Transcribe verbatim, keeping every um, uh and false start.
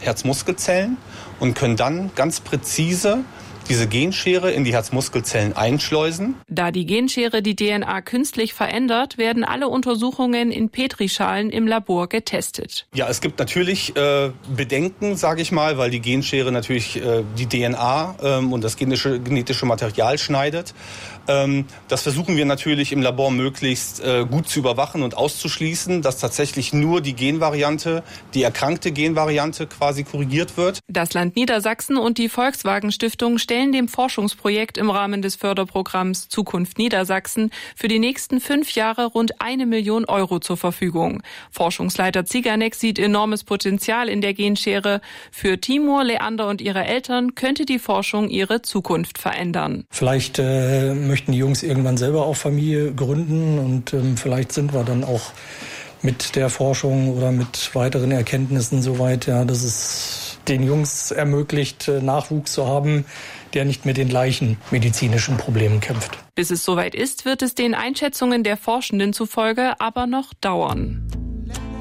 Herzmuskelzellen und können dann ganz präzise diese Genschere in die Herzmuskelzellen einschleusen. Da die Genschere die D N A künstlich verändert, werden alle Untersuchungen in Petrischalen im Labor getestet. Ja, es gibt natürlich äh, Bedenken, sage ich mal, weil die Genschere natürlich äh, die D N A ähm, und das genetische, genetische Material schneidet. Ähm, das versuchen wir natürlich im Labor möglichst äh, gut zu überwachen und auszuschließen, dass tatsächlich nur die Genvariante, die erkrankte Genvariante quasi korrigiert wird. Das Land Niedersachsen und die Volkswagen Stiftung stellen dem Forschungsprojekt im Rahmen des Förderprogramms Zukunft Niedersachsen für die nächsten fünf Jahre rund eine Million Euro zur Verfügung. Forschungsleiter Ziganek sieht enormes Potenzial in der Genschere. Für Timur, Leander und ihre Eltern könnte die Forschung ihre Zukunft verändern. Vielleicht äh, möchten die Jungs irgendwann selber auch Familie gründen und ähm, vielleicht sind wir dann auch mit der Forschung oder mit weiteren Erkenntnissen soweit, ja, dass es den Jungs ermöglicht, Nachwuchs zu haben, der nicht mit den gleichen medizinischen Problemen kämpft. Bis es soweit ist, wird es den Einschätzungen der Forschenden zufolge aber noch dauern.